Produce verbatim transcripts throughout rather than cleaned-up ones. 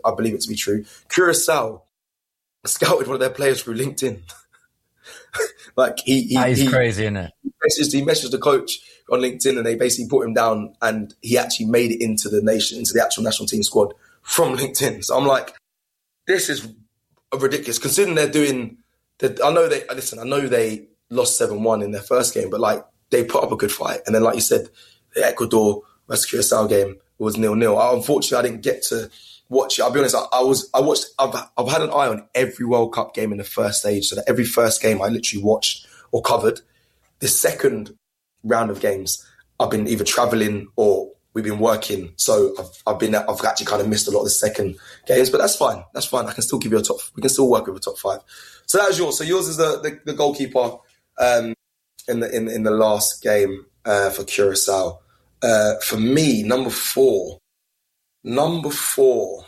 I believe it to be true. Curacao scouted one of their players through LinkedIn. like he, he, that is he, crazy, isn't it? He messaged, he messaged the coach on LinkedIn, and they basically put him down, and he actually made it into the nation, into the actual national team squad from LinkedIn. So I'm like, this is ridiculous, considering they're doing. The, I know they listen. I know they lost seven one in their first game, but like they put up a good fight, and then like you said, the Ecuador versus Curacao game was nil nil. Unfortunately, I didn't get to watch it. I'll be honest. I, I was. I watched. I've. I've had an eye on every World Cup game in the first stage, so that every first game I literally watched or covered. The second round of games, I've been either traveling or we've been working. So I've, I've been. I've actually kind of missed a lot of the second games, but that's fine. That's fine. I can still give you a top. We can still work with a top five. So that was yours. So yours is the the, the goalkeeper um, in the in in the last game uh, for Curacao. Uh, for me, number four. Number four.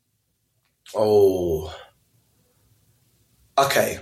Oh. Okay.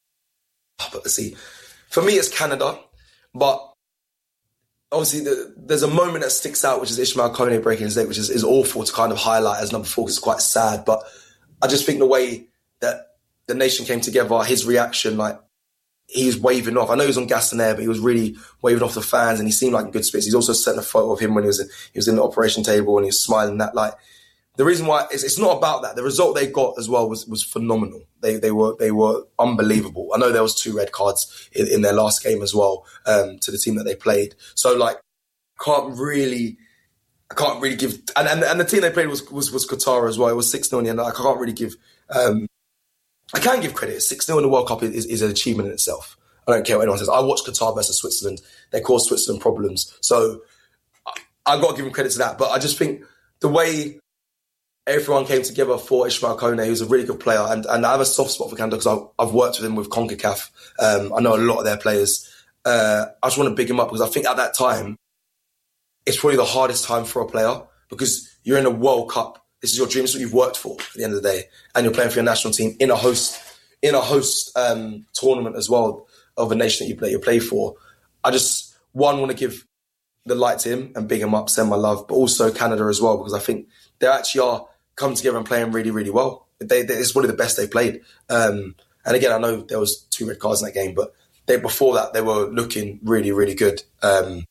But let's see. For me, it's Canada. But obviously, the, there's a moment that sticks out, which is Ishmael Kone breaking his leg, which is, is awful to kind of highlight as number four, because it's quite sad. But I just think the way that the nation came together, his reaction, like, he's waving off. I know he was on gas and air, but he was really waving off the fans, and he seemed like good spirits. He's also sent a photo of him when he was in, he was in the operation table, and he was smiling. That like the reason why it's, it's not about that. The result they got as well was was phenomenal. They they were they were unbelievable. I know there was two red cards in, in their last game as well um, to the team that they played. So like, can't really. I can't really give, and, and and the team they played was was, was Qatar as well. It was six nil in the end. I can't really give. Um, I can give credit. six nil in the World Cup is, is an achievement in itself. I don't care what anyone says. I watched Qatar versus Switzerland. They caused Switzerland problems. So I, I've got to give them credit to that. But I just think the way everyone came together for Ishmael Kone, who's a really good player, and, and I have a soft spot for Canada because I've worked with him with CONCACAF. Um, I know a lot of their players. Uh, I just want to big him up because I think at that time, it's probably the hardest time for a player because you're in a World Cup. This is your dream. This is what you've worked for at the end of the day. And you're playing for your national team in a host in a host um, tournament as well of a nation that you play, you play for. I just, one, want to give the light to him and big him up, send my love, but also Canada as well, because I think they actually are coming together and playing really, really well. They, they, it's one of the best they've played. Um, and again, I know there was two red cards in that game, but they before that, they were looking really, really good. Um,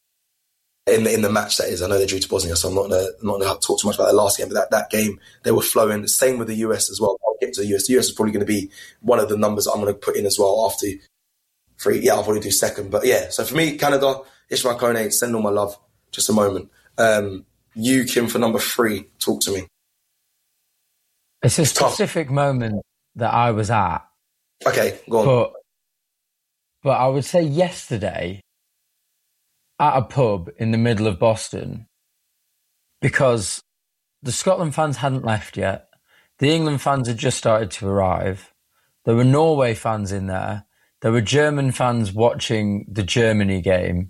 In the, in the match, that is. I know they drew to Bosnia, so I'm not going not to talk too much about the last game, but that, that game, they were flowing. Same with the U S as well. I'll get to the U S. The U S is probably going to be one of the numbers I'm going to put in as well after three. Yeah, I'll probably do second. But yeah, so for me, Canada, Ishmael Kone, send all my love. Just a moment. Um, you, Kim, for number three, talk to me. It's a It's specific tough. moment that I was at. Okay, go on. But, but I would say yesterday, at a pub in the middle of Boston, because the Scotland fans hadn't left yet. The England fans had just started to arrive. There were Norway fans in there. There were German fans watching the Germany game.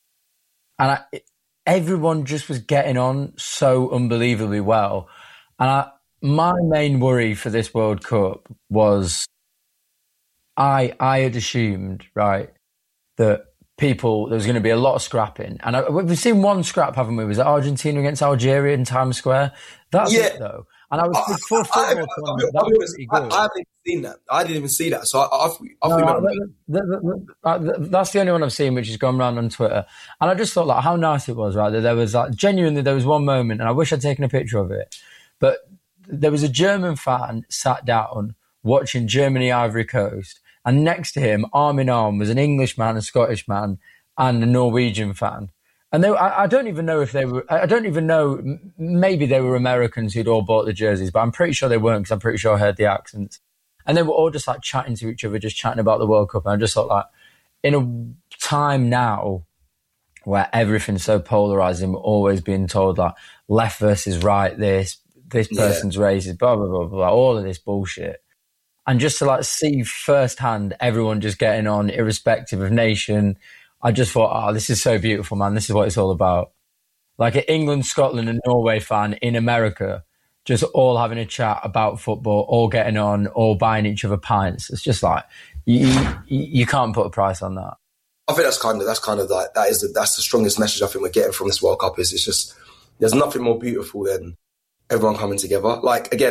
And I, everyone just was getting on so unbelievably well. And I, my main worry for this World Cup was I, I had assumed, right, that people, there was going to be a lot of scrapping. And I, we've seen one scrap, haven't we? Was it Argentina against Algeria in Times Square? That's yeah. it, though. And I was I, for football I, tournament, I, I, that was pretty good. I, I haven't even seen that. I didn't even see that. So I, I, I, I no, thought that, that, that, that's the only one I've seen, which has gone around on Twitter. And I just thought, like, how nice it was, right? That there was, like, genuinely, there was one moment, and I wish I'd taken a picture of it, but there was a German fan sat down watching Germany Ivory Coast, and next to him, arm in arm, was an English man, a Scottish man, and a Norwegian fan. And they, I, I don't even know if they were, I don't even know, maybe they were Americans who'd all bought the jerseys, but I'm pretty sure they weren't, because I'm pretty sure I heard the accents. And they were all just like chatting to each other, just chatting about the World Cup. And I just thought, like, in a time now where everything's so polarizing, we're always being told, like, left versus right, this, this person's yeah. racist, blah, blah, blah, blah, all of this bullshit. And just to, like, see firsthand everyone just getting on, irrespective of nation, I just thought, oh, this is so beautiful, man. This is what it's all about. Like an England, Scotland and Norway fan in America, just all having a chat about football, all getting on, all buying each other pints. It's just like, you, you, you can't put a price on that. I think that's kind of, that's kind of like, that is the, that's the strongest message I think we're getting from this World Cup is it's just, there's nothing more beautiful than everyone coming together. Like, again,